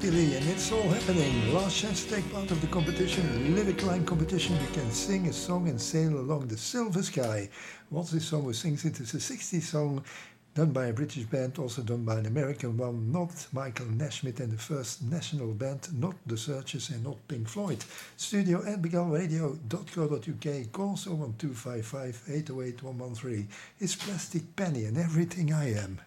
Lee, and it's all happening. Last chance to take part of the competition, lyric line competition. You can sing a song and sail along the silver sky. What's this song who sings it? It's a 60s song done by a British band, also done by an American one, not Michael Nesmith and the First National Band, not The Searchers and not Pink Floyd. Studio at begalradio.co.uk, call 01255 808 113. It's Plastic Penny and Everything I Am.